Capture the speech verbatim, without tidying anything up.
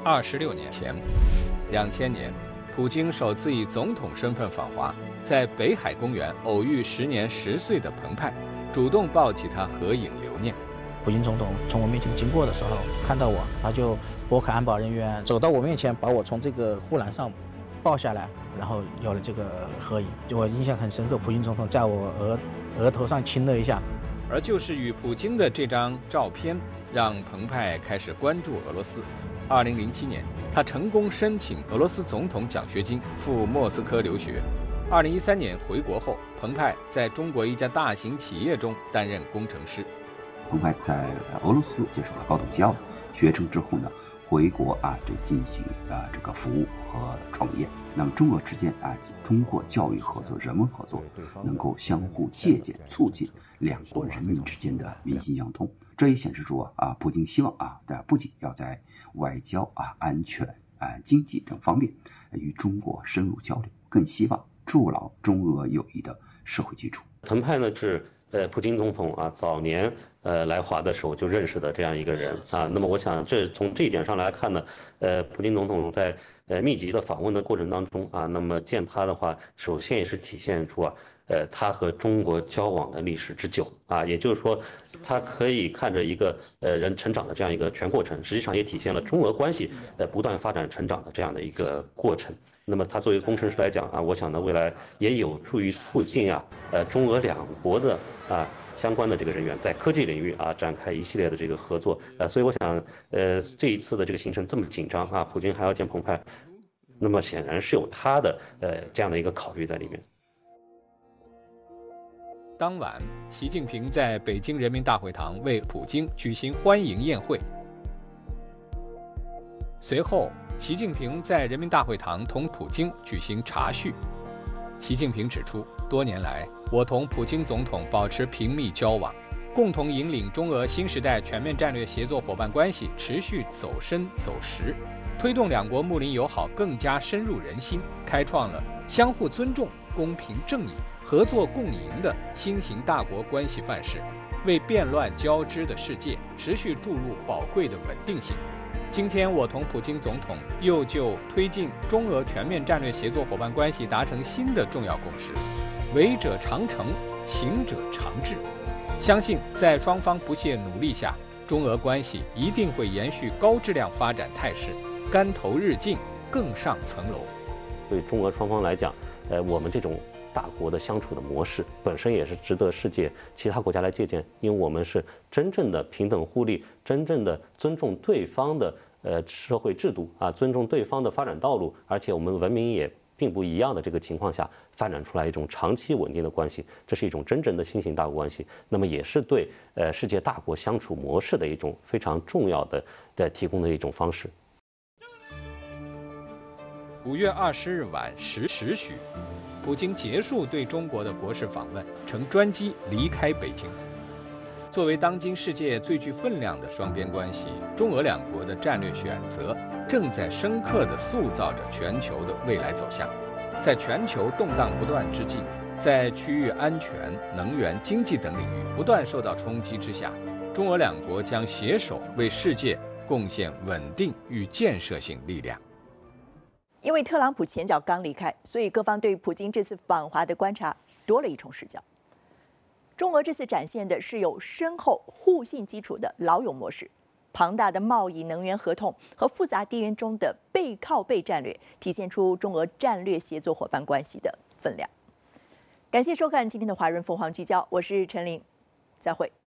二十六年前，两千年，普京首次以总统身份访华，在北海公园偶遇时年十岁的彭湃，主动抱起他合影留念。 普京总统从我面前经过的时候，看到我，他就拨开安保人员，走到我面前，把我从这个护栏上抱下来，然后有了这个合影。就我印象很深刻，普京总统在我额额头上亲了一下。 而就是与普京的这张照片，让彭湃开始关注俄罗斯。二零零七年，他成功申请俄罗斯总统奖学金赴莫斯科留学。二零一三年回国后，彭湃在中国一家大型企业中担任工程师。 彭湃在俄罗斯接受了高等教育，学成之后呢，回国啊，这进行啊这个服务和创业。那么中俄之间啊，通过教育合作、人文合作，能够相互借鉴，促进两国人民之间的民心相通。这也显示出啊，普京希望啊，不仅要在外交啊、安全啊、经济等方面与中国深入交流，更希望筑牢中俄友谊的社会基础。 彭湃呢是呃普京总统啊早年呃来华的时候就认识的这样一个人啊。那么我想这从这一点上来看呢，呃普京总统在呃密集的访问的过程当中啊，那么见他的话，首先也是体现出啊。呃，他和中国交往的历史之久啊，也就是说，他可以看着一个呃人成长的这样一个全过程，实际上也体现了中俄关系呃不断发展成长的这样的一个过程。那么他作为工程师来讲啊，我想呢，未来也有助于促进啊，呃中俄两国的啊相关的这个人员在科技领域啊展开一系列的这个合作。呃，所以我想，呃这一次的这个行程这么紧张啊，普京还要见彭湃，那么显然是有他的呃这样的一个考虑在里面。 当晚，习近平在北京人民大会堂为普京举行欢迎宴会。随后，习近平在人民大会堂同普京举行茶叙。习近平指出，多年来，我同普京总统保持频密交往，共同引领中俄新时代全面战略协作伙伴关系持续走深走实，推动两国睦邻友好更加深入人心，开创了相互尊重、公平正义、合作共赢的新型大国关系范式，为变乱交织的世界持续注入宝贵的稳定性。今天，我同普京总统又就推进中俄全面战略协作伙伴关系达成新的重要共识，为者长成，行者长治。相信在双方不懈努力下，中俄关系一定会延续高质量发展态势，竿头日进，更上层楼。 对中俄双方来讲，呃，我们这种大国的相处的模式本身也是值得世界其他国家来借鉴，因为我们是真正的平等互利，真正的尊重对方的呃社会制度啊，尊重对方的发展道路，而且我们文明也并不一样的这个情况下，发展出来一种长期稳定的关系，这是一种真正的新型大国关系，那么也是对呃世界大国相处模式的一种非常重要的的提供的一种方式。 五月二十日晚十时许，普京结束对中国的国事访问，乘专机离开北京。作为当今世界最具分量的双边关系，中俄两国的战略选择正在深刻地塑造着全球的未来走向。在全球动荡不断之际，在区域安全、能源、经济等领域不断受到冲击之下，中俄两国将携手为世界贡献稳定与建设性力量。 因为特朗普前脚刚离开，所以各方对普京这次访华的观察多了一重视角。中俄这次展现的是有深厚互信基础的老友模式，庞大的贸易、能源合同和复杂地缘中的背靠背战略，体现出中俄战略协作伙伴关系的分量。感谢收看今天的华人凤凰聚焦，我是陈琳，再会。